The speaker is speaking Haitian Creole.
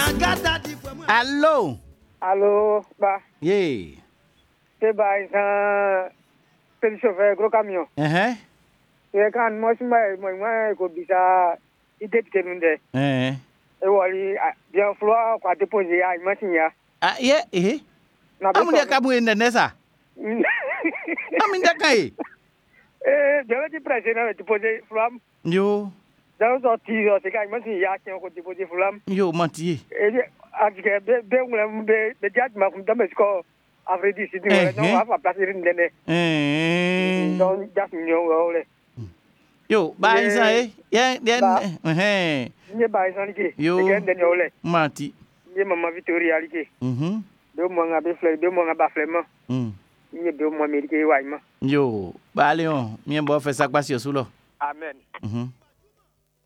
Allô? Allô, bah. Yeah. C'est bah, c'est le chauffeur gros camion. C'est quand moi ko bisa député nunde. E wali bien floa kwa déposer à machine ya. Ah yeah, Amundia kabu nesa. Aminda kai. J'avais dit président déposer flam. Yo. Dans sorti c'est quand machine ya qui ko déposer flam. Yo mati. Ajike be ngula be judgment kum dambe ko après dit si non va passer ndene. Donc just nyo Yo, ba isa ya Nye ba isa like. Yo. Ndene ole. Mati. Nye mama Victoria like. Do mo nga be fleur, do mo nga ba fleur. Nye do mo amerike wa ima. Yo, ba leon, mi mbo fe sakwa si osulo. Amen.